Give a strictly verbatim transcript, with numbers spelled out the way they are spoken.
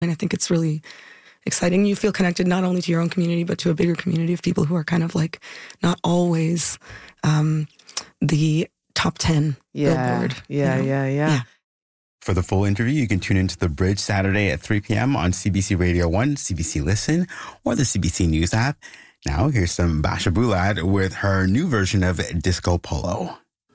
And I think it's really exciting. You feel connected not only to your own community, but to a bigger community of people who are kind of like not always um, the top ten yeah, Billboard. Yeah, you know? yeah, yeah, yeah. For the full interview, you can tune into The Bridge Saturday at three p.m. on C B C Radio one, C B C Listen, or the C B C News app. Now, here's some Basha Bulad with her new version of Disco Polo.